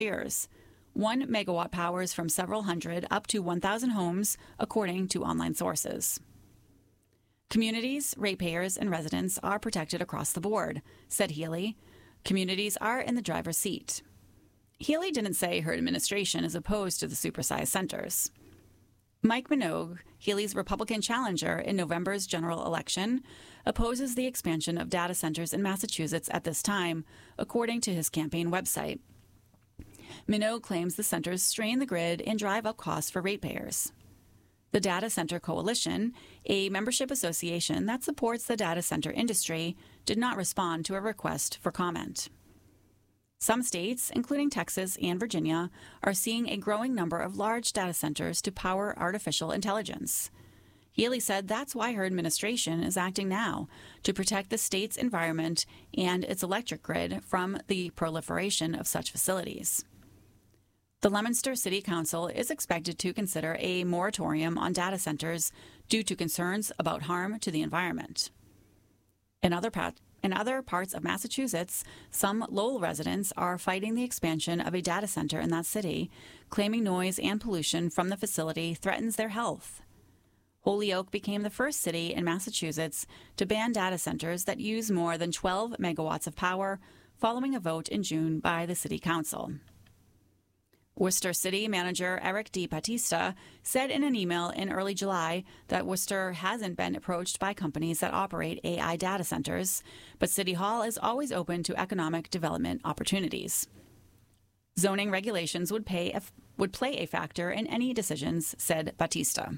years. 1 megawatt powers from several hundred up to 1,000 homes, according to online sources. Communities, ratepayers, and residents are protected across the board, said Healey. Communities are in the driver's seat. Healey didn't say her administration is opposed to the supersized centers. Mike Minogue, Healey's Republican challenger in November's general election, opposes the expansion of data centers in Massachusetts at this time, according to his campaign website. Minogue claims the centers strain the grid and drive up costs for ratepayers. The Data Center Coalition, a membership association that supports the data center industry, did not respond to a request for comment. Some states, including Texas and Virginia, are seeing a growing number of large data centers to power artificial intelligence. Healey said that's why her administration is acting now, to protect the state's environment and its electric grid from the proliferation of such facilities. The Leominster City Council is expected to consider a moratorium on data centers due to concerns about harm to the environment. In other parts of Massachusetts, some Lowell residents are fighting the expansion of a data center in that city, claiming noise and pollution from the facility threatens their health. Holyoke became the first city in Massachusetts to ban data centers that use more than 12 megawatts of power, following a vote in June by the City Council. Worcester City Manager Eric D. Battista said in an email in early July that Worcester hasn't been approached by companies that operate AI data centers, but City Hall is always open to economic development opportunities. Zoning regulations would play a factor in any decisions, said Battista.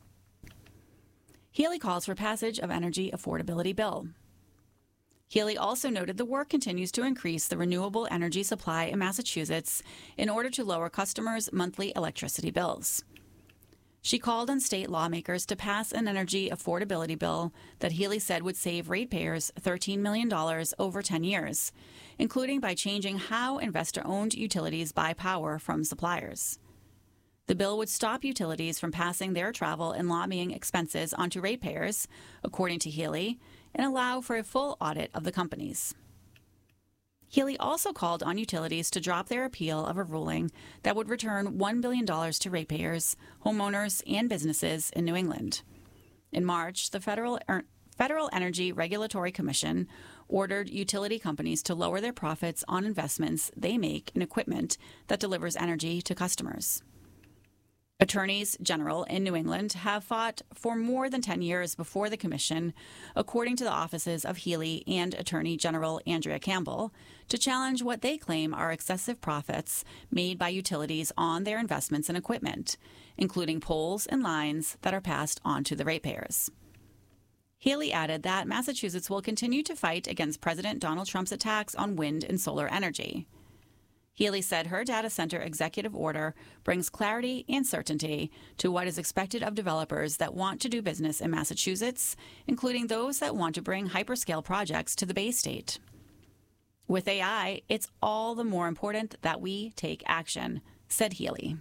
Healey calls for passage of energy affordability bill. Healey also noted the work continues to increase the renewable energy supply in Massachusetts in order to lower customers' monthly electricity bills. She called on state lawmakers to pass an energy affordability bill that Healey said would save ratepayers $13 million over 10 years, including by changing how investor-owned utilities buy power from suppliers. The bill would stop utilities from passing their travel and lobbying expenses onto ratepayers, according to Healey, and allow for a full audit of the companies. Healey also called on utilities to drop their appeal of a ruling that would return $1 billion to ratepayers, homeowners, and businesses in New England. In March, the Federal Energy Regulatory Commission ordered utility companies to lower their profits on investments they make in equipment that delivers energy to customers. Attorneys general in New England have fought for more than 10 years before the commission, according to the offices of Healey and Attorney General Andrea Campbell, to challenge what they claim are excessive profits made by utilities on their investments in equipment, including poles and lines that are passed on to the ratepayers. Healey added that Massachusetts will continue to fight against President Donald Trump's attacks on wind and solar energy. Healey said her data center executive order brings clarity and certainty to what is expected of developers that want to do business in Massachusetts, including those that want to bring hyperscale projects to the Bay State. With AI, it's all the more important that we take action, said Healey.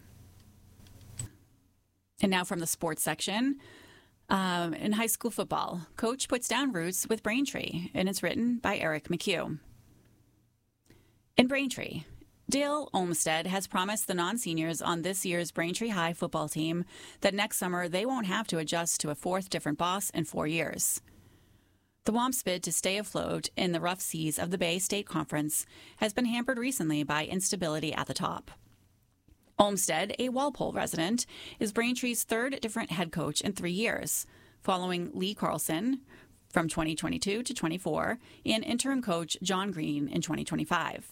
And now from the sports section. In high school football, coach puts down roots with Braintree, and it's written by Eric McHugh. In Braintree, Dale Olmsted has promised the non-seniors on this year's Braintree High football team that next summer they won't have to adjust to a fourth different boss in 4 years. The Womps' bid to stay afloat in the rough seas of the Bay State Conference has been hampered recently by instability at the top. Olmsted, a Walpole resident, is Braintree's third different head coach in 3 years, following Lee Carlson from 2022 to 24 and interim coach John Green in 2025.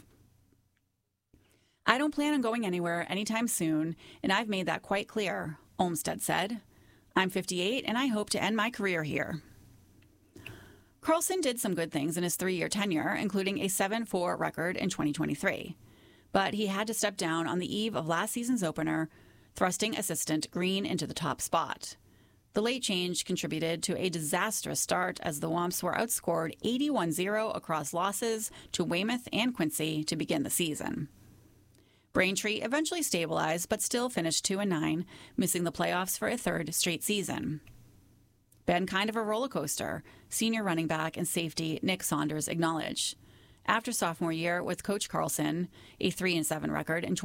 I don't plan on going anywhere anytime soon, and I've made that quite clear, Olmsted said. I'm 58, and I hope to end my career here. Carlson did some good things in his 3-year tenure, including a 7-4 record in 2023. But he had to step down on the eve of last season's opener, thrusting assistant Green into the top spot. The late change contributed to a disastrous start as the Womps were outscored 81-0 across losses to Weymouth and Quincy to begin the season. Braintree eventually stabilized but still finished 2-9, missing the playoffs for a third straight season. Been kind of a roller coaster, senior running back and safety Nick Saunders acknowledged. After sophomore year with Coach Carlson, a 3-7 record in